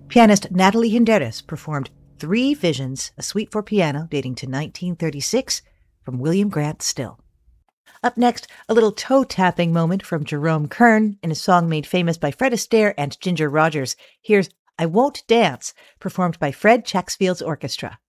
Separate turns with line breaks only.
Pianist Natalie Hinderes performed Three Visions, a suite for piano dating to 1936 from William Grant Still. Up next, a little toe-tapping moment from Jerome Kern in a song made famous by Fred Astaire and Ginger Rogers. Here's I Won't Dance, performed by Fred Chaksfield's Orchestra.